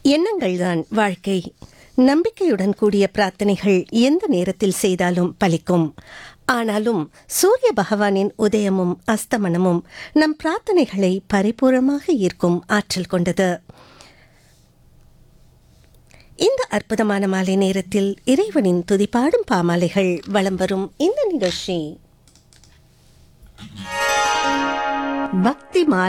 எண்ணங்கள்தான் வாழ்க்கை. நம்பிக்கையுடன் கூடிய பிரார்த்தனைகள் எந்த நேரத்தில் செய்தாலும் பலிக்கும். ஆனாலும் சூரிய பகவானின் உதயமும் அஸ்தமனமும் நம் பிரார்த்தனைகளை பரிபூர்ணமாக ஈர்க்கும் ஆற்றல் கொண்டது. இந்த அற்புதமான மாலை நேரத்தில் இறைவனின் துதிபாடும் பாமாலைகள் வலம் வரும் இந்த நிகழ்ச்சி பக்தி மாலை.